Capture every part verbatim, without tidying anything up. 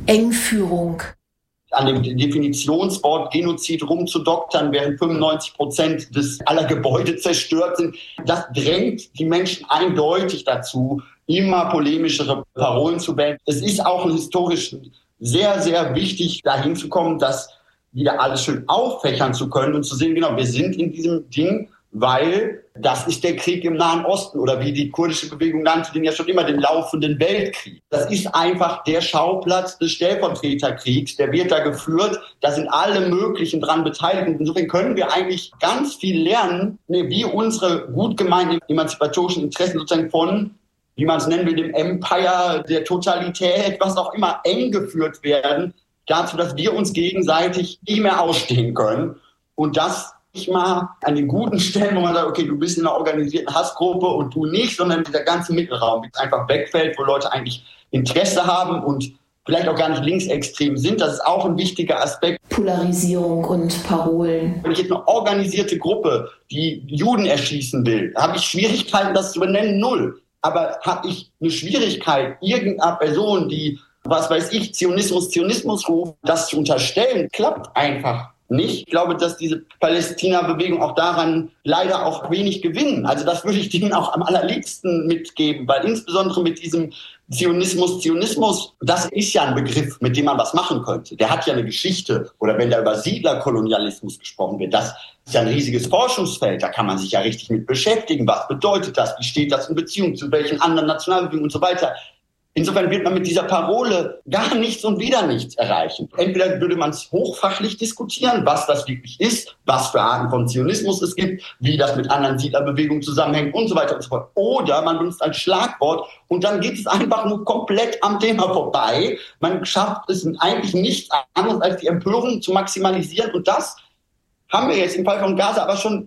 Engführung. An dem Definitionswort Genozid rumzudoktern, während fünfundneunzig Prozent des aller Gebäude zerstört sind. Das drängt die Menschen eindeutig dazu, immer polemischere Parolen zu wählen. Es ist auch historisch sehr, sehr wichtig, dahin zu kommen, das wieder alles schön auffächern zu können und zu sehen, genau, wir sind in diesem Ding, weil das ist der Krieg im Nahen Osten oder wie die kurdische Bewegung nannte den ja schon immer, den laufenden Weltkrieg. Das ist einfach der Schauplatz des Stellvertreterkriegs, der wird da geführt, da sind alle möglichen dran beteiligt. Insofern können wir eigentlich ganz viel lernen, wie unsere gut gemeinten emanzipatorischen Interessen sozusagen von, wie man es nennen will, dem Empire, der Totalität, was auch immer, eng geführt werden, dazu, dass wir uns gegenseitig nicht mehr ausstehen können. Und das nicht mal an den guten Stellen, wo man sagt, okay, du bist in einer organisierten Hassgruppe und du nicht, sondern dieser ganze Mittelraum einfach wegfällt, wo Leute eigentlich Interesse haben und vielleicht auch gar nicht linksextrem sind. Das ist auch ein wichtiger Aspekt. Polarisierung und Parolen. Wenn ich jetzt eine organisierte Gruppe, die Juden erschießen will, habe ich Schwierigkeiten, das zu benennen, null. Aber habe ich eine Schwierigkeit, irgendeiner Person, die, was weiß ich, Zionismus, Zionismus ruft, das zu unterstellen, klappt einfach nicht. Ich glaube, dass diese Palästina-Bewegung auch daran leider auch wenig gewinnen. Also das würde ich denen auch am allerliebsten mitgeben, weil insbesondere mit diesem Zionismus, Zionismus, das ist ja ein Begriff, mit dem man was machen könnte. Der hat ja eine Geschichte. Oder wenn da über Siedlerkolonialismus gesprochen wird, das ist ja ein riesiges Forschungsfeld. Da kann man sich ja richtig mit beschäftigen. Was bedeutet das? Wie steht das in Beziehung zu welchen anderen Nationalbewegungen und so weiter? Insofern wird man mit dieser Parole gar nichts und wieder nichts erreichen. Entweder würde man es hochfachlich diskutieren, was das wirklich ist, was für Arten von Zionismus es gibt, wie das mit anderen Siedlerbewegungen zusammenhängt und so weiter und so fort. Oder man benutzt ein Schlagwort und dann geht es einfach nur komplett am Thema vorbei. Man schafft es eigentlich nichts anderes, als die Empörung zu maximalisieren. Und das haben wir jetzt im Fall von Gaza aber schon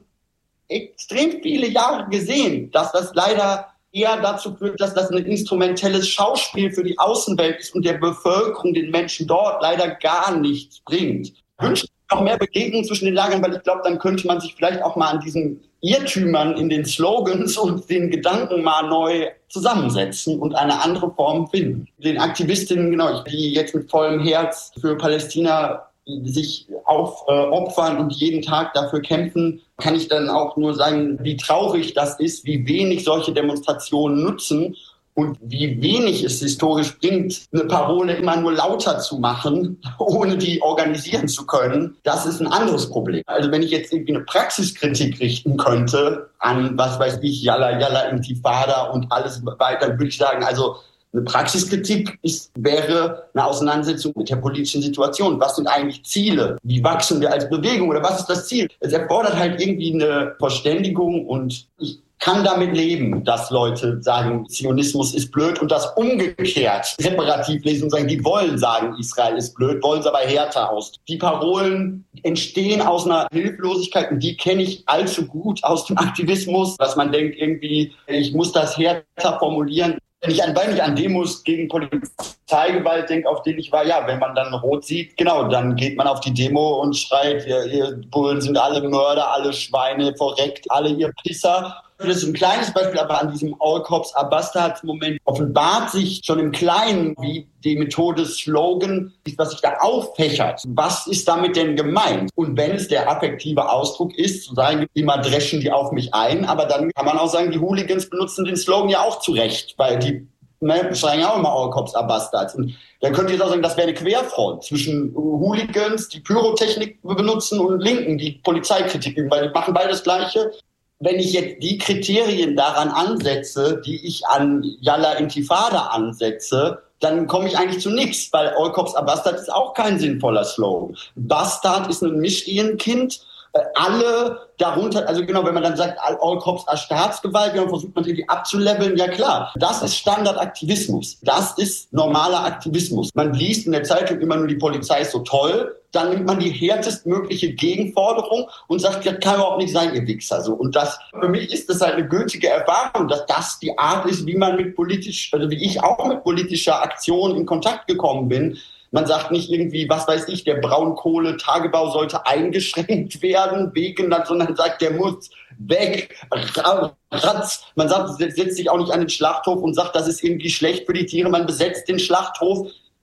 extrem viele Jahre gesehen, dass das leider eher dazu führt, dass das ein instrumentelles Schauspiel für die Außenwelt ist und der Bevölkerung, den Menschen dort leider gar nichts bringt. Ich wünsche mir noch mehr Begegnung zwischen den Lagern, weil ich glaube, dann könnte man sich vielleicht auch mal an diesen Irrtümern in den Slogans und den Gedanken mal neu zusammensetzen und eine andere Form finden. Den Aktivistinnen, genau, die jetzt mit vollem Herz für Palästina sich aufopfern äh, und jeden Tag dafür kämpfen, kann ich dann auch nur sagen, wie traurig das ist, wie wenig solche Demonstrationen nutzen und wie wenig es historisch bringt, eine Parole immer nur lauter zu machen, ohne die organisieren zu können. Das ist ein anderes Problem. Also wenn ich jetzt irgendwie eine Praxiskritik richten könnte an, was weiß ich, Yalla, Yalla, Intifada und alles weiter, würde ich sagen, also eine Praxiskritik ist, wäre eine Auseinandersetzung mit der politischen Situation. Was sind eigentlich Ziele? Wie wachsen wir als Bewegung? Oder was ist das Ziel? Es erfordert halt irgendwie eine Verständigung und ich kann damit leben, dass Leute sagen, Zionismus ist blöd und das umgekehrt separativ lesen und sagen, die wollen sagen, Israel ist blöd, wollen es aber härter aus. Die Parolen entstehen aus einer Hilflosigkeit und die kenne ich allzu gut aus dem Aktivismus, dass man denkt irgendwie, ich muss das härter formulieren. Wenn ich an, weil ich an Demos gegen Polizeigewalt denke, auf denen ich war, ja, wenn man dann rot sieht, genau, dann geht man auf die Demo und schreit, ihr, ihr Bullen sind alle Mörder, alle Schweine, verreckt, alle ihr Pisser. Das ist ein kleines Beispiel, aber an diesem All Cops are Bastards Moment offenbart sich schon im Kleinen, wie die Methode Slogan, was sich da auffächert. Was ist damit denn gemeint? Und wenn es der affektive Ausdruck ist, zu sagen, immer dreschen die auf mich ein, aber dann kann man auch sagen, die Hooligans benutzen den Slogan ja auch zu Recht, weil die ne, schreien ja auch immer All Cops are Bastards. Und dann könnt ihr jetzt auch sagen, das wäre eine Querfront zwischen Hooligans, die Pyrotechnik benutzen, und Linken, die Polizeikritik üben, weil die machen beide das Gleiche. Wenn ich jetzt die Kriterien daran ansetze, die ich an Yalla Intifada ansetze, dann komme ich eigentlich zu nichts, weil All Cops are Bastards ist auch kein sinnvoller Slogan. Bastard ist ein Mischehenkind. Alle darunter, also genau, wenn man dann sagt, All Cops are Staatsgewalt, dann versucht man irgendwie abzuleveln, ja klar, das ist Standardaktivismus. Das ist normaler Aktivismus. Man liest in der Zeitung immer nur, die Polizei ist so toll, dann nimmt man die härtestmögliche Gegenforderung und sagt, das kann überhaupt nicht sein, ihr Wichser. So. Und das, für mich ist das halt eine gültige Erfahrung, dass das die Art ist, wie man mit politisch, also wie ich auch mit politischer Aktion in Kontakt gekommen bin. Man sagt nicht irgendwie, was weiß ich, der Braunkohletagebau sollte eingeschränkt werden, wegen, sondern sagt, der muss weg, ratz. Man sagt, setzt sich auch nicht an den Schlachthof und sagt, das ist irgendwie schlecht für die Tiere. Man besetzt den Schlachthof.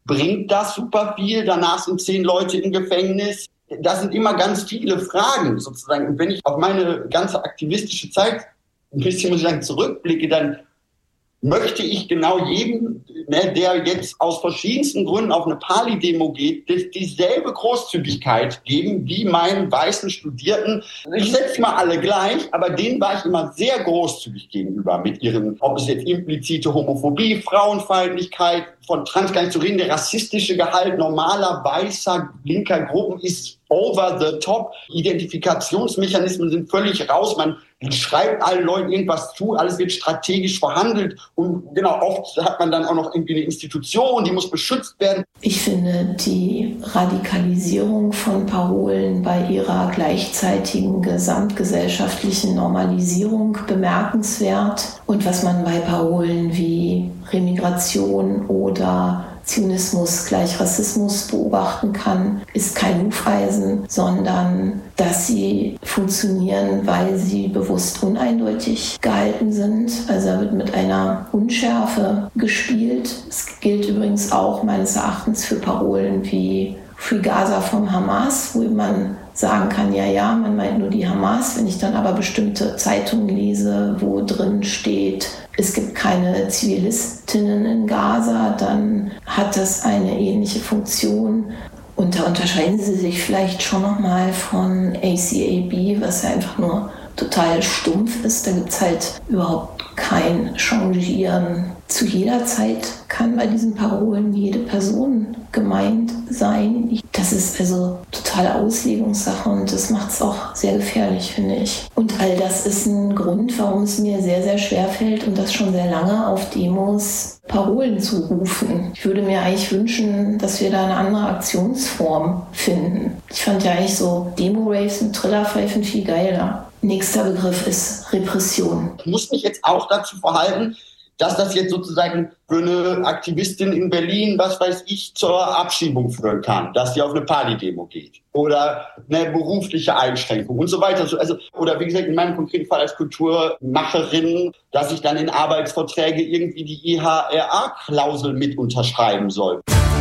Bringt das super viel? Danach sind zehn Leute im Gefängnis. Das sind immer ganz viele Fragen sozusagen. Und wenn ich auf meine ganze aktivistische Zeit ein bisschen, muss ich sagen, zurückblicke, dann möchte ich genau jedem, ne, der jetzt aus verschiedensten Gründen auf eine Pali-Demo geht, dieselbe Großzügigkeit geben wie meinen weißen Studierten. Ich setze mal alle gleich, aber denen war ich immer sehr großzügig gegenüber mit ihren, ob es jetzt implizite Homophobie, Frauenfeindlichkeit, von Trans gar nicht zu reden, der rassistische Gehalt normaler, weißer, linker Gruppen ist over the top. Identifikationsmechanismen sind völlig raus. Man schreibt allen Leuten irgendwas zu, alles wird strategisch verhandelt und genau, oft hat man dann auch noch irgendwie eine Institution, die muss beschützt werden. Ich finde die Radikalisierung von Parolen bei ihrer gleichzeitigen gesamtgesellschaftlichen Normalisierung bemerkenswert. Und was man bei Parolen wie Remigration oder Zionismus gleich Rassismus beobachten kann, ist kein Hufeisen, sondern dass sie funktionieren, weil sie bewusst uneindeutig gehalten sind. Also da wird mit einer Unschärfe gespielt. Es gilt übrigens auch meines Erachtens für Parolen wie Free Gaza vom Hamas, wo man sagen kann, ja, ja, man meint nur die Hamas. Wenn ich dann aber bestimmte Zeitungen lese, wo drin steht, es gibt keine Zivilistinnen in Gaza, dann hat das eine ähnliche Funktion. Und da unterscheiden sie sich vielleicht schon nochmal von A C A B, was ja einfach nur total stumpf ist. Da gibt es halt überhaupt kein Changieren. Zu jeder Zeit kann bei diesen Parolen jede Person gemeint sein. Das ist also totale Auslegungssache und das macht es auch sehr gefährlich, finde ich. Und all das ist ein Grund, warum es mir sehr, sehr schwer fällt und das schon sehr lange auf Demos Parolen zu rufen. Ich würde mir eigentlich wünschen, dass wir da eine andere Aktionsform finden. Ich fand ja eigentlich so Demo-Raves und Trillerpfeifen viel geiler. Nächster Begriff ist Repression. Ich muss mich jetzt auch dazu verhalten, dass das jetzt sozusagen für eine Aktivistin in Berlin, was weiß ich, zur Abschiebung führen kann, dass sie auf eine Pali-Demo geht oder eine berufliche Einschränkung und so weiter. Also, oder wie gesagt, in meinem konkreten Fall als Kulturmacherin, dass ich dann in Arbeitsverträge irgendwie die I H R A-Klausel mit unterschreiben soll.